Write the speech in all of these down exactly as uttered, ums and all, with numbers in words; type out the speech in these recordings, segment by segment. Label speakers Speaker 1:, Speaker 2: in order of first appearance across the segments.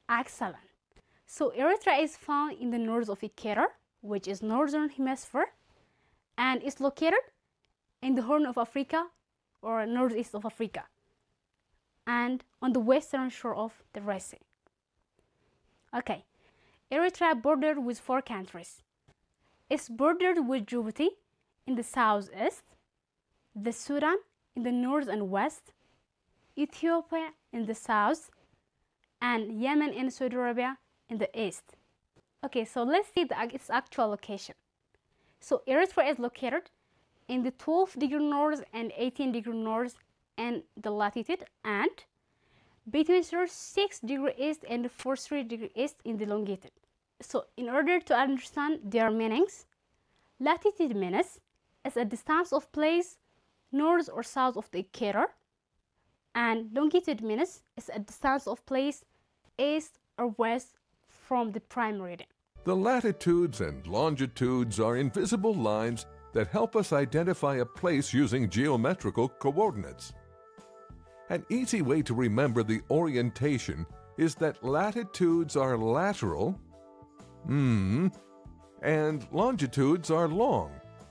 Speaker 1: Excellent. So Eritrea is found in the north of Equator, which is northern hemisphere, and is located in the Horn of Africa or northeast of Africa, and on the western shore of the Red Sea. Okay, Eritrea bordered with four countries. It's bordered with Djibouti in the southeast, the Sudan in the north and west, Ethiopia in the south, and Yemen and Saudi Arabia in the east. Okay, so let's see the, its actual location. So Eritrea is located in the twelve degree north and eighteen degree north in the latitude, and between thirty-six degree east and forty-three degree east in the longitude. So in order to understand their meanings, latitude means is a distance of place north or south of the equator, and longitude means is a distance of place east or west from the prime meridian.
Speaker 2: The latitudes and longitudes are invisible lines that help us identify a place using geometrical coordinates. An easy way to remember the orientation is that latitudes are lateral, mm, and longitudes are long.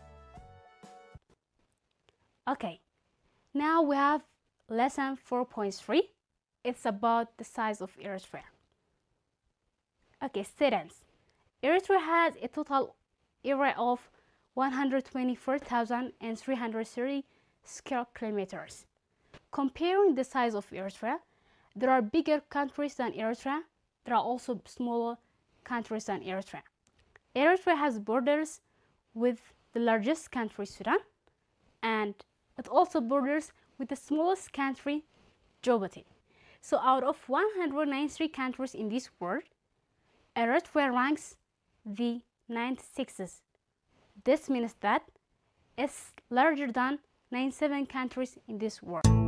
Speaker 1: Okay, now we have lesson four point three. It's about the size of Eritrea. Okay, students, Eritrea has a total area of one hundred twenty-four thousand three hundred thirty square kilometers. Comparing the size of Eritrea, there are bigger countries than Eritrea. There are also smaller countries than Eritrea. Eritrea has borders with the largest country, Sudan, and it also borders with the smallest country, Djibouti. So out of one hundred ninety-three countries in this world, Eritrea ranks the ninety-sixth. This means that it's larger than ninety-seven countries in this world.